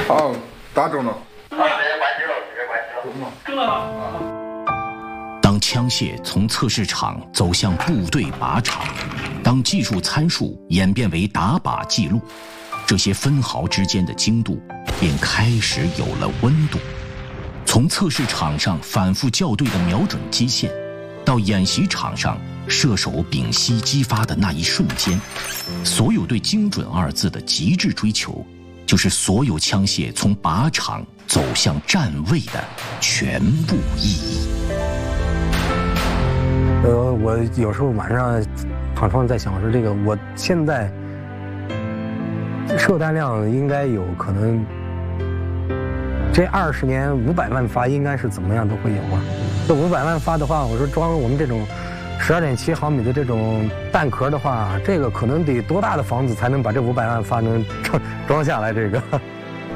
好，打中了。 直接关机了。 中了。 当枪械从测试场走向部队靶场，当技术参数演变为打靶记录，这些分毫之间的精度便开始有了温度。从测试场上反复校对的瞄准基线，到演习场上射手屏息激发的那一瞬间，所有对精准二字的极致追求，就是所有枪械从靶场走向站位的全部意义。 我有时候晚上躺床在想说，这个我现在射弹量应该有可能，这20年500万发应该是怎么样都会有啊。这500万发的话，我说装我们这种12.7毫米的这种弹壳的话，这个可能得多大的房子才能把这500万发能装下来这个。